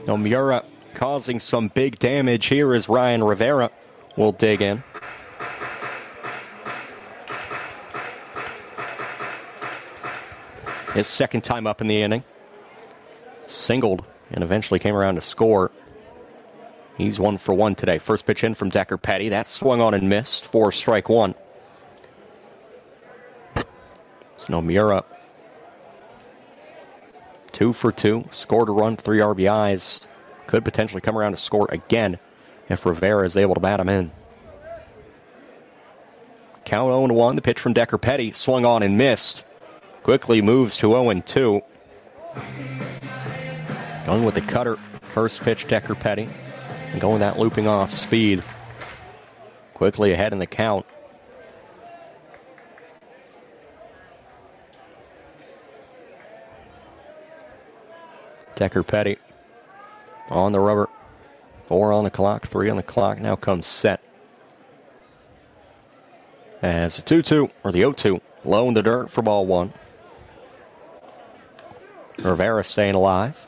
Nomura causing some big damage here as Ryan Rivera will dig in. His second time up in the inning. Singled and eventually came around to score. He's 1 for 1 today. First pitch in from Decker Petty. That swung on and missed for strike one. It's Nomura. 2 for 2. Scored a run, 3 RBIs. Could potentially come around to score again if Rivera is able to bat him in. Count 0-1. The pitch from Decker Petty. Swung on and missed. Quickly moves to 0-2. Going with the cutter. First pitch, Decker Petty. And going that looping off speed. Quickly ahead in the count. Decker Petty on the rubber. 4 on the clock, 3 on the clock. Now comes set. As the 2-2, or the 0-2, low in the dirt for ball one. Rivera staying alive.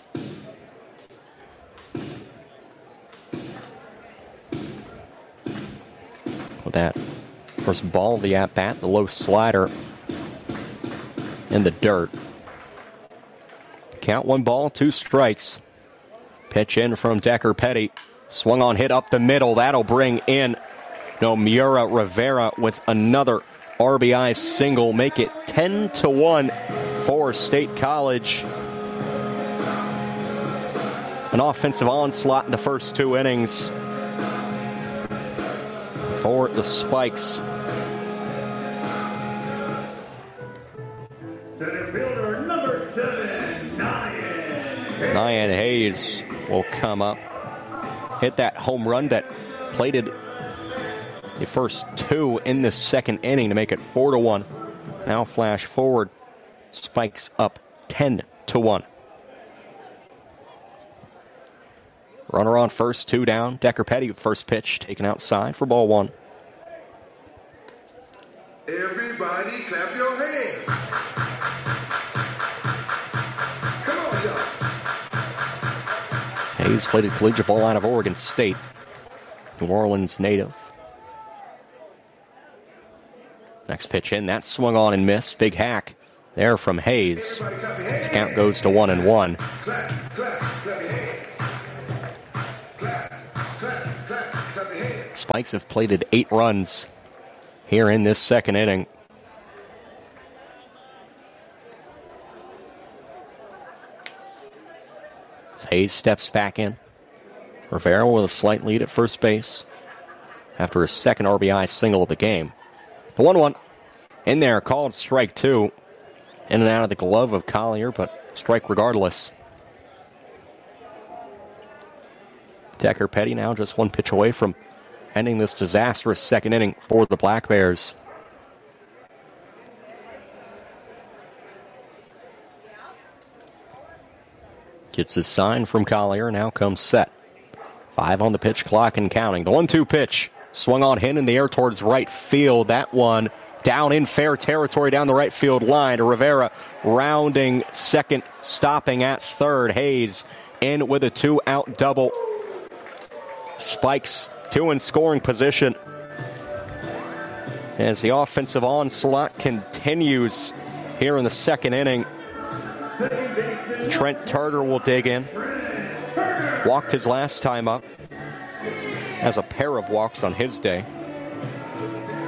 With that first ball of the at-bat, the low slider in the dirt. Count 1 ball, 2 strikes. Pitch in from Decker Petty. Swung on, hit up the middle. That'll bring in Nomura. Rivera with another RBI single. Make it 10-1 for State College. An offensive onslaught in the first 2 innings for the Spikes. Center fielder number 7, Nyan Hayes will come up. Hit that home run that plated the first 2 in the second inning to make it 4-1. Now flash forward. Spikes up 10-1. Runner on first, 2 down. Decker Petty, first pitch, taken outside for ball 1. Everybody clap your hands. Come on, y'all. Hayes played at collegiate ball out of Oregon State. New Orleans native. Next pitch in, that swung on and missed. Big hack there from Hayes. The count goes to 1-1. Clap, clap, clap your hands. Clap, clap, clap, clap your hands. Spikes have plated 8 runs here in this second inning. As Hayes steps back in. Rivera with a slight lead at first base after his second RBI single of the game. The 1-1 in there, called strike 2. In and out of the glove of Collier, but strike regardless. Decker Petty now just 1 pitch away from ending this disastrous second inning for the Black Bears. Gets his sign from Collier, now comes set. 5 on the pitch clock and counting. The 1-2 pitch swung on, hit in the air towards right field. That one down in fair territory down the right field line. Rivera rounding second, stopping at third. Hayes in with a 2-out double. Spikes 2 in scoring position as the offensive onslaught continues here in the second inning. Trent Turner will dig in. Walked his last time up. Has a pair of walks on his day.